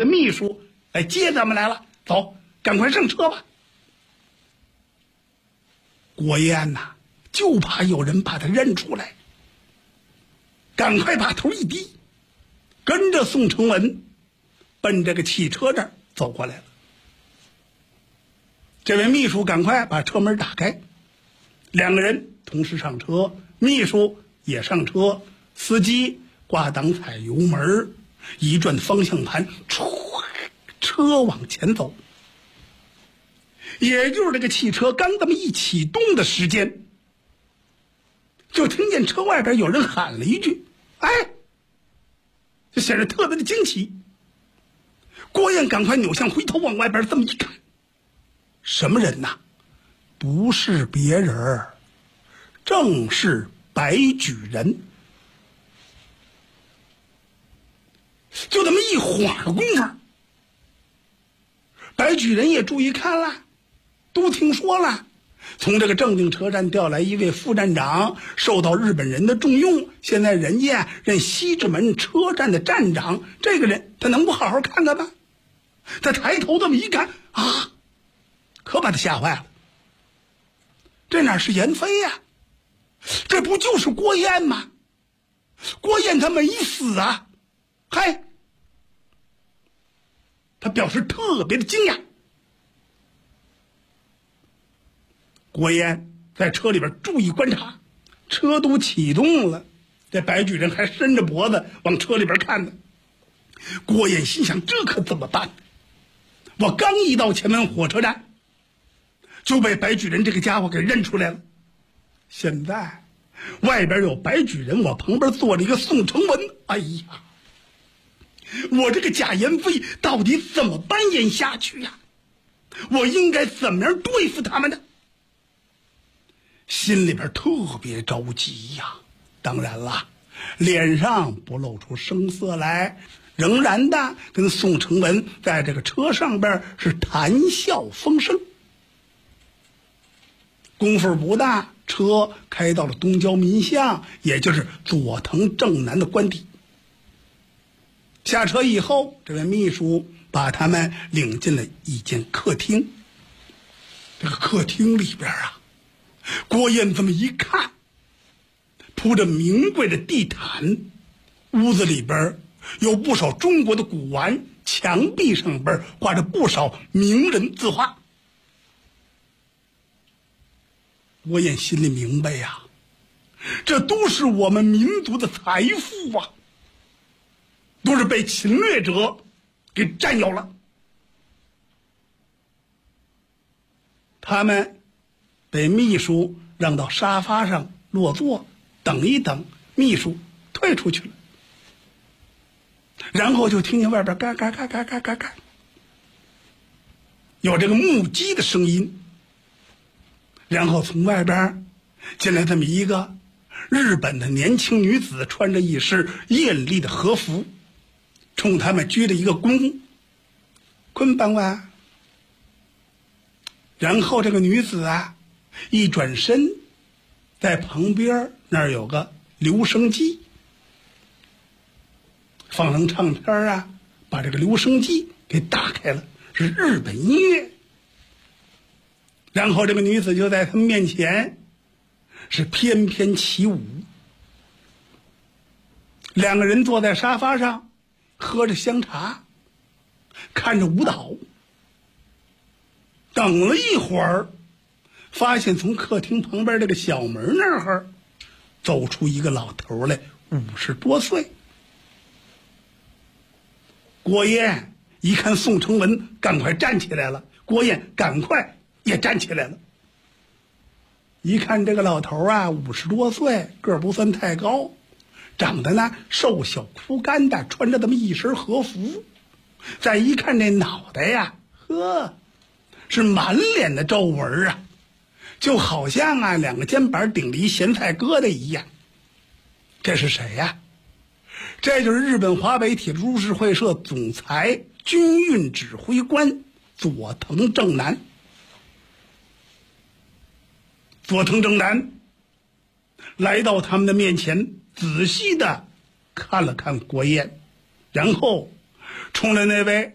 秘书来接咱们来了，走，赶快上车吧。郭燕呐，就怕有人把他认出来，赶快把头一低，跟着宋承文奔这个汽车这儿走过来了。这位秘书赶快把车门打开，两个人同时上车，秘书也上车，司机挂档踩油门，一转方向盘，车往前走。也就是这个汽车刚这么一启动的时间，就听见车外边有人喊了一句：“哎！”就显得特别的惊奇。郭燕赶快扭向回头往外边这么一看，什么人呐？不是别人，正是白举人。就这么一会儿的功夫，白举人也注意看了，都听说了，从这个正定车站调来一位副站长，受到日本人的重用，现在人家任西直门车站的站长，这个人他能不好好看看吗？他抬头这么一看啊，可把他吓坏了。这哪是严飞呀？这不就是郭燕吗？郭燕他没死啊！嗨，他表示特别的惊讶。郭燕在车里边注意观察，车都启动了，这白举人还伸着脖子往车里边看呢。郭燕心想，这可怎么办？我刚一到前门火车站，就被白举人这个家伙给认出来了。现在外边有白举人，我旁边坐了一个宋承文。哎呀，我这个贾延飞到底怎么扮演下去呀？我应该怎么样对付他们呢？心里边特别着急呀。当然了，脸上不露出声色来，仍然的跟宋承文在这个车上边是谈笑风生。功夫不大，车开到了东郊民巷，也就是佐藤正南的官邸。下车以后，这位秘书把他们领进了一间客厅。这个客厅里边啊，郭燕这么一看，铺着名贵的地毯，屋子里边有不少中国的古玩，墙壁上边挂着不少名人字画。郭燕心里明白呀，这都是我们民族的财富啊，都是被侵略者给占有了。他们被秘书让到沙发上落座，等一等，秘书退出去了。然后就听见外边嘎嘎嘎嘎嘎嘎嘎，有这个木屐的声音。然后从外边进来这么一个日本的年轻女子，穿着一身艳丽的和服，冲他们鞠了一个躬，坤帮哇。然后这个女子啊，一转身，在旁边那儿有个留声机，放上唱片啊，把这个留声机给打开了，是日本音乐。然后这个女子就在他们面前是翩翩起舞。两个人坐在沙发上，喝着香茶，看着舞蹈。等了一会儿，发现从客厅旁边这个小门那儿走出一个老头来，50多岁。郭燕一看宋承文，赶快站起来了。郭燕赶快也站起来了。一看这个老头啊，50多岁，个儿不算太高，长得呢瘦小枯干的，穿着这么一身和服。再一看这脑袋呀，呵，是满脸的皱纹啊，就好像啊两个肩膀顶了一咸菜疙瘩一样。这是谁呀？这就是日本华北铁路株式会社总裁、军运指挥官佐藤正南。佐藤正南来到他们的面前，仔细的看了看郭燕，然后冲着那位